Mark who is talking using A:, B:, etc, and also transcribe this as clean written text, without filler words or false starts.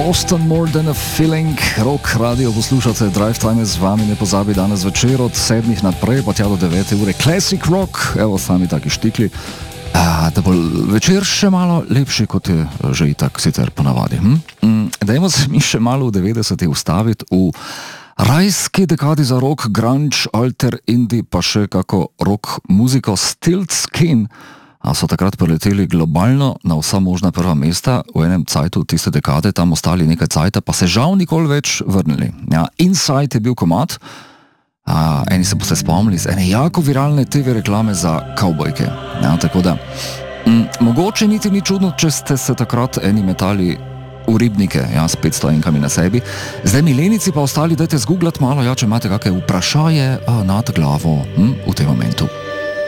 A: Boston More Than a Feeling, rock radio poslušate, Drive Time je z vami, ne pozabi danes večer od 7 naprej, pa tja do 9 ure, classic rock, evo sami taki štikli, da bo večer še malo lepši, kot je že itak sicer ponavadi. Dajmo se mi še malo v 90-ih ustaviti v rajski dekadi za rock, grunge, alter, indie, pa še kako rock muziko. Stilt Skin so takrat preleteli globalno na vsa možna prva mesta v enem cajtu tiste dekade, tam ostali nekaj cajta, pa se žal nikoli več vrnili. Ja, Inside je bil komad, eni se boste spomnili z ene jako viralne TV reklame za kavbojke. Ja, tako da, mogoče niti ni čudno, če ste se takrat eni metali v ribnike, ja, s 500 enkami na sebi. Zdaj milenici pa ostali, dajte zgooglati malo, ja, če imate kakšne vprašanje nad glavo v tem momentu.